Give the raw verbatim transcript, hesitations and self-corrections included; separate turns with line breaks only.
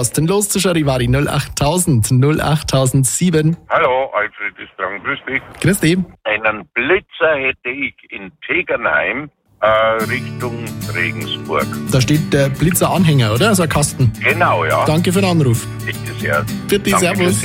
Kostenlos zu Charivari null achttausend null achttausendsieben.
Hallo, Alfred ist dran. Grüß dich.
Grüß dich.
Einen Blitzer hätte ich in Tegernheim äh, Richtung Regensburg.
Da steht der Blitzer-Anhänger, oder? Also ein Kasten.
Genau, ja.
Danke für den Anruf.
Bitte sehr.
Bitte,
Danke
servus.